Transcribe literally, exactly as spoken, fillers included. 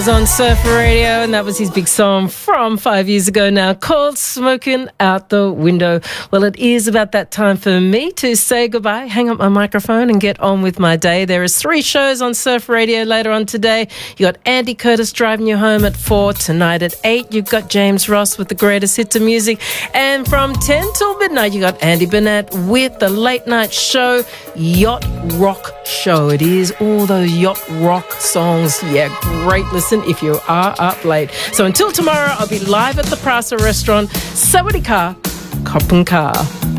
On Surfer Radio, and that was his big song from five years ago now called Smoking Out the Window. Well, it is about that time for me to say goodbye, hang up my microphone and get on with my day. There is three shows on Surfer Radio later on today. You got Andy Curtis driving you home at four. Tonight at eight, you've got James Ross with the greatest hits of music. And from ten till midnight, you got Andy Burnett with the late night show, Yacht Rock Show. It is all those yacht rock songs. Yeah, great listen if you are up late. So until tomorrow, I'll be live at the Prasa restaurant. Sawadee ka, Kopen ka.